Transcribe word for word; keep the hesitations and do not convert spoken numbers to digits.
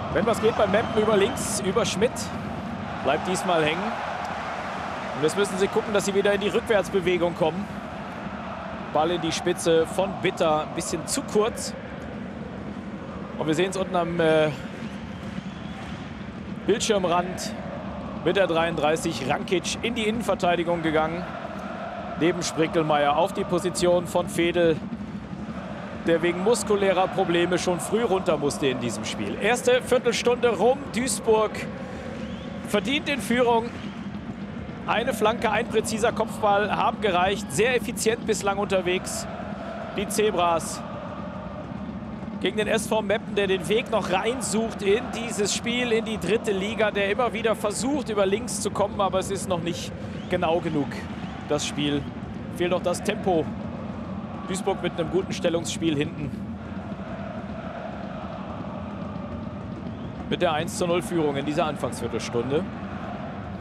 Wenn was geht beim Meppen über links, über Schmidt. Bleibt diesmal hängen. Und jetzt müssen sie gucken, dass sie wieder in die Rückwärtsbewegung kommen. Ball in die Spitze von Bitter. Ein bisschen zu kurz. Und wir sehen es unten am äh, Bildschirmrand. Mit der dreiunddreißig Rankic in die Innenverteidigung gegangen. Neben Sprickelmeier auf die Position von Fedel, der wegen muskulärer Probleme schon früh runter musste in diesem Spiel. Erste Viertelstunde rum. Duisburg verdient in Führung. Eine Flanke, ein präziser Kopfball haben gereicht. Sehr effizient bislang unterwegs. Die Zebras gegen den S V Meppen, der den Weg noch reinsucht in dieses Spiel, in die dritte Liga, der immer wieder versucht, über links zu kommen, aber es ist noch nicht genau genug, das Spiel. Fehlt noch das Tempo. Duisburg mit einem guten Stellungsspiel hinten. Mit der eins zu null Führung in dieser Anfangsviertelstunde.